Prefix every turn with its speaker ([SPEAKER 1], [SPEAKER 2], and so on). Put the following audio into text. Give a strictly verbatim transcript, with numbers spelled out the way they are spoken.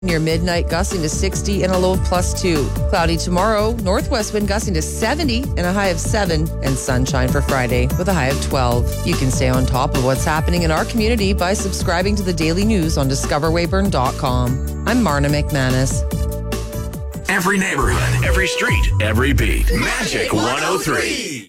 [SPEAKER 1] Near midnight, gusting to sixty and a low of plus two. Cloudy tomorrow, northwest wind gusting to seventy and a high of seven, and sunshine for Friday with a high of twelve. You can stay on top of what's happening in our community by subscribing to the daily news on discover weyburn dot com. I'm Marna McManus.
[SPEAKER 2] Every neighborhood, every street, every beat. Magic one oh three.